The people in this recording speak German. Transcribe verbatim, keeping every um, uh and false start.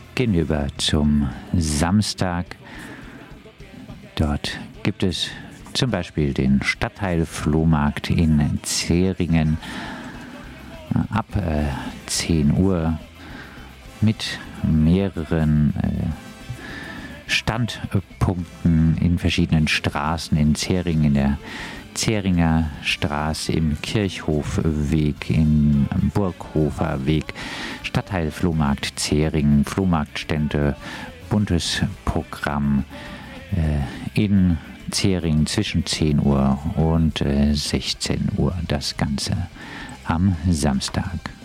gehen wir über zum Samstag. Dort gibt es zum Beispiel den Stadtteilflohmarkt in Zähringen ab äh, zehn Uhr mit mehreren äh, Standpunkten in verschiedenen Straßen in Zähringen, in der Zähringer Straße, im Kirchhofweg, im Burghofer Weg, Stadtteilflohmarkt Zähringen, Flohmarktstände, buntes Programm äh, in Zähringen zwischen zehn Uhr und äh, sechzehn Uhr, das Ganze am Samstag.